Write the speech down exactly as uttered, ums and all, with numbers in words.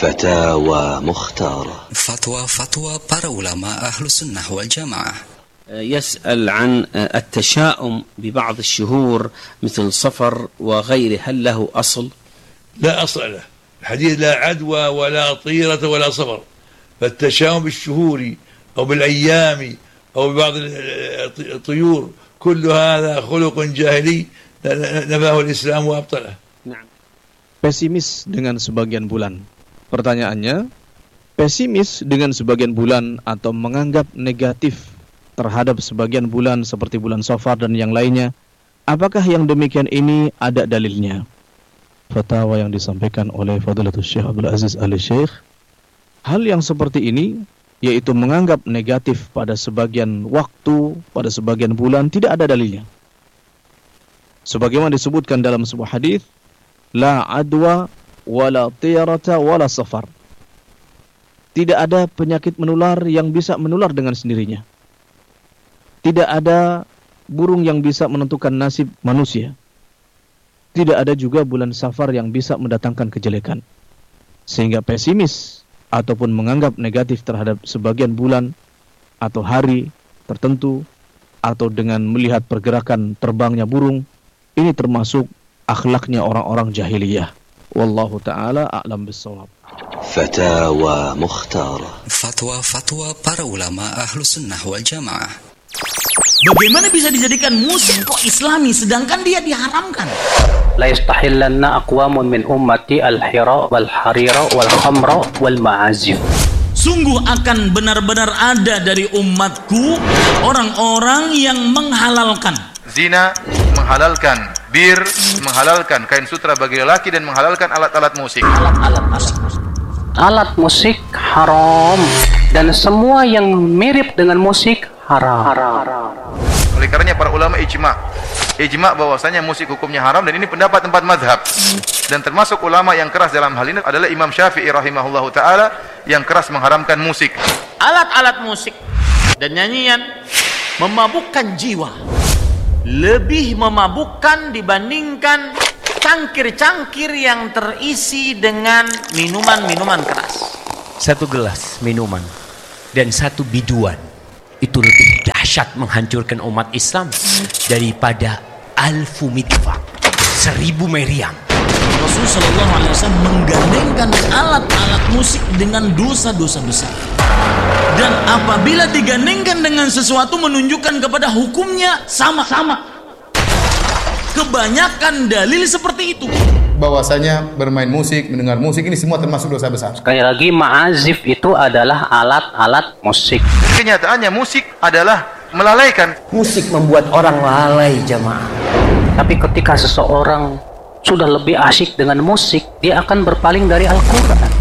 فتاوى مختارة. فتوى فتوى para ulama أهل السنة والجماعة. يسأل عن التشاؤم ببعض الشهور مثل صفر وغيره، هل له أصل؟ لا أصل له. الحديث لا عدوى ولا طيرة ولا صفر، فالتشاؤم بالشهور أو بالأيام أو ببعض الطيور كل هذا خلق جاهلي نفاه الإسلام وأبطله. Nah. Pesimis dengan sebagian bulan. Pertanyaannya, pesimis dengan sebagian bulan atau menganggap negatif terhadap sebagian bulan seperti bulan Safar dan yang lainnya, apakah yang demikian ini ada dalilnya? Fatwa yang disampaikan oleh Fadilatul Syekh Abdul Aziz Al-Syekh, hal yang seperti ini, yaitu menganggap negatif pada sebagian waktu, pada sebagian bulan, tidak ada dalilnya. Sebagaimana disebutkan dalam sebuah hadis, la adwa wala tiyarata wala safar. Tidak ada penyakit menular yang bisa menular dengan sendirinya. Tidak ada burung yang bisa menentukan nasib manusia. Tidak ada juga bulan Safar yang bisa mendatangkan kejelekan. Sehingga pesimis ataupun menganggap negatif terhadap sebagian bulan atau hari tertentu atau dengan melihat pergerakan terbangnya burung, ini termasuk akhlaknya orang-orang jahiliyah. Wallahu ta'ala a'lam bis-shawab. Fatawa Mukhtara. Fatwa fatwa para ulama ahlu sunnah wal jamaah. Bagaimana bisa dijadikan musik kok islami sedangkan dia diharamkan? La yastahillanna aqwamun min ummati al-hira wal harira wal khamra wal ma'azif. Sungguh akan benar-benar ada dari umatku orang-orang yang menghalalkan zina, menghalalkan bir, menghalalkan kain sutra bagi lelaki dan menghalalkan alat-alat musik. Alat-alat alat musik. Alat musik haram dan semua yang mirip dengan musik haram. haram. Oleh karenanya para ulama ijma, ijma bahwasanya musik hukumnya haram dan ini pendapat empat mazhab. Dan termasuk ulama yang keras dalam hal ini adalah Imam Syafi'i rahimahullahu taala yang keras mengharamkan musik. Alat-alat musik dan nyanyian memabukkan jiwa. Lebih memabukkan dibandingkan cangkir-cangkir yang terisi dengan minuman-minuman keras. Satu gelas minuman dan satu biduan itu lebih dahsyat menghancurkan umat Islam daripada alfu midfak, seribu meriam. Rasulullah shallallahu alaihi wasallam menggandengkan alat-alat musik dengan dosa-dosa besar. Dan apabila digandengkan dengan sesuatu menunjukkan kepada hukumnya sama-sama. Kebanyakan dalil seperti itu. Bahwasanya bermain musik, mendengar musik ini semua termasuk dosa besar. Sekali lagi, ma'azif itu adalah alat-alat musik. Kenyataannya musik adalah melalaikan. Musik membuat orang lalai, jamaah. Tapi ketika seseorang sudah lebih asyik dengan musik, dia akan berpaling dari Al-Quran.